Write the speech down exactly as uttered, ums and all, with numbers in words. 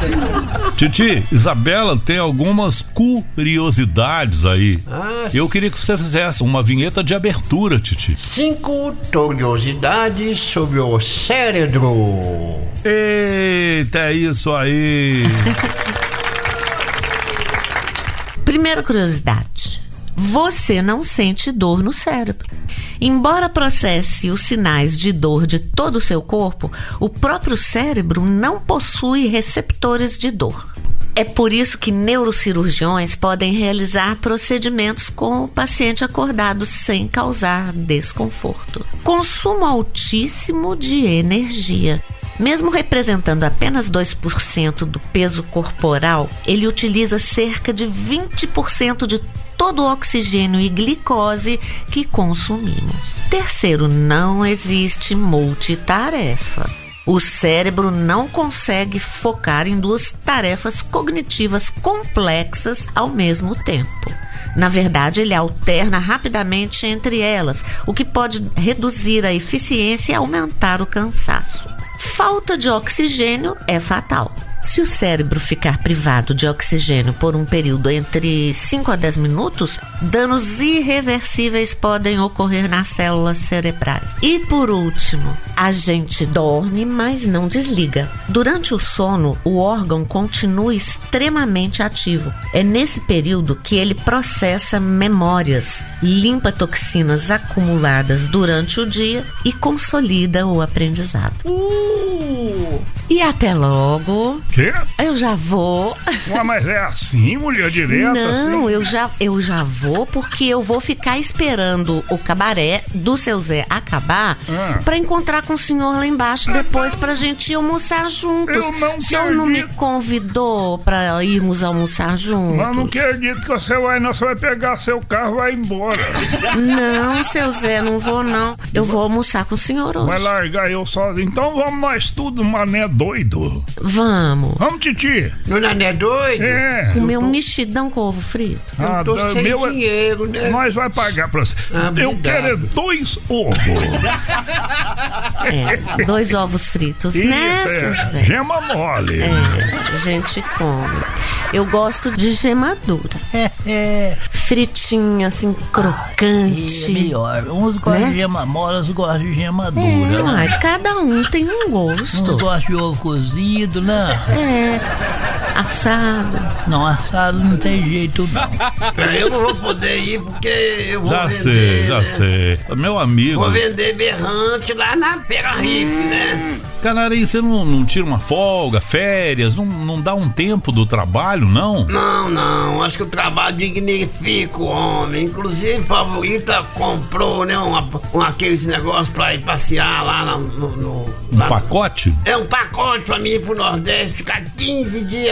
Titi, Isabela tem algumas curiosidades aí. Ah, Eu queria que você fizesse uma vinheta de abertura, Titi. Cinco curiosidades sobre o cérebro. Eita, é isso aí. Primeira curiosidade. Você não sente dor no cérebro. Embora processe os sinais de dor de todo o seu corpo, o próprio cérebro não possui receptores de dor. É por isso que neurocirurgiões podem realizar procedimentos com o paciente acordado sem causar desconforto. Consumo altíssimo de energia. Mesmo representando apenas dois por cento do peso corporal, ele utiliza cerca de vinte por cento de todo o oxigênio e glicose que consumimos. Terceiro, não existe multitarefa. O cérebro não consegue focar em duas tarefas cognitivas complexas ao mesmo tempo. Na verdade, ele alterna rapidamente entre elas, o que pode reduzir a eficiência e aumentar o cansaço. Falta de oxigênio é fatal. Se o cérebro ficar privado de oxigênio por um período entre cinco a dez minutos, danos irreversíveis podem ocorrer nas células cerebrais. E por último, a gente dorme, mas não desliga. Durante o sono, o órgão continua extremamente ativo. É nesse período que ele processa memórias, limpa toxinas acumuladas durante o dia e consolida o aprendizado. Uh! E até logo. Quê? Eu já vou. Ué, mas é assim, mulher, direto Não, assim? eu já, eu já vou porque eu vou ficar esperando o cabaré do seu Zé acabar Ah. pra encontrar com o senhor lá embaixo depois pra gente ir almoçar juntos. Eu não O senhor não me acredito. convidou pra irmos almoçar juntos? Mas não acredito que você vai, não. Você vai pegar seu carro e vai embora. Não, seu Zé, não vou não. Eu vou almoçar com o senhor Vai hoje. largar eu sozinho. Então vamos nós tudo, mané doido. Vamos. Vamos, Titi. Não é doido? É. Comer um mexidão com ovo frito. Eu Ah, tô da- sem meu é- dinheiro, né? Nós vai pagar pra você. Ah, eu obrigado. quero é dois ovos. É, dois ovos fritos, né, Isso, seu é. Zé? Gema mole. É, a gente come. Eu gosto de gema dura. É, é. Fritinha, assim, crocante. É melhor. Uns gostam Né? de gema mole, outros gostam de gema É, dura, né? mas cada um tem um gosto. Uns gostam de ovo cozido, né? É, assado. Não, assado não tem jeito, não. Eu não vou poder ir porque eu vou Já vender, sei, já né? sei. Meu amigo. Vou vender berrante lá na Pera Hip, né? Canarinho, você não, não tira uma folga, férias, não, não dá um tempo do trabalho, não? Não, não, acho que o trabalho dignifica o homem. Inclusive, Favorita comprou, né, um, um, aqueles negócios pra ir passear lá no... no, no Um lá no- pacote? É um pacote pra mim ir pro Nordeste, ficar quinze dias